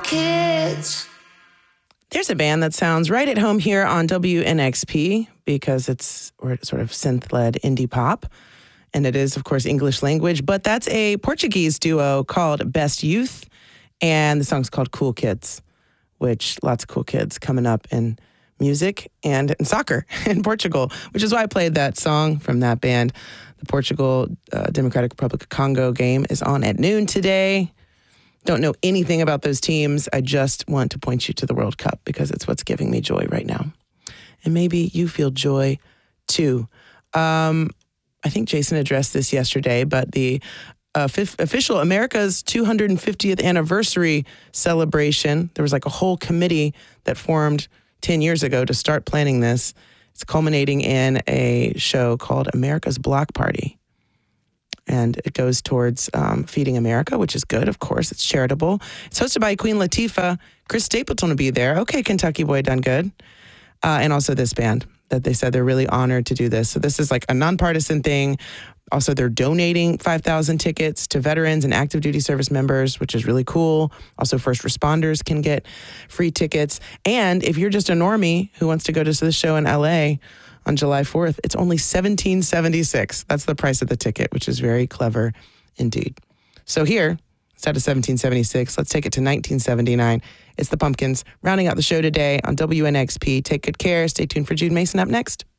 kids. There's a band that sounds right at home here on WNXP because we're sort of synth-led indie pop. And it is, of course, English language. But that's a Portuguese duo called Best Youth. And the song's called Cool Kids, which lots of cool kids coming up in music and in soccer in Portugal, which is why I played that song from that band. The Portugal Democratic Republic of Congo game is on at noon today. Don't know anything about those teams. I just want to point you to the World Cup because it's what's giving me joy right now. And maybe you feel joy too. I think Jason addressed this yesterday, but the official America's 250th anniversary celebration, there was like a whole committee that formed 10 years ago to start planning this. It's culminating in a show called America's Block Party. And it goes towards Feeding America, which is good, of course. It's charitable. It's hosted by Queen Latifah. Chris Stapleton will be there. Okay, Kentucky Boy, done good. And also this band that they said they're really honored to do this. So this is like a nonpartisan thing. Also, they're donating 5,000 tickets to veterans and active duty service members, which is really cool. Also, first responders can get free tickets. And if you're just a normie who wants to go to the show in LA on July 4th, it's only $17.76. That's the price of the ticket, which is very clever indeed. So here, instead of $17.76, let's take it to $19.79. It's the Pumpkins rounding out the show today on WNXP. Take good care. Stay tuned for Jude Mason up next.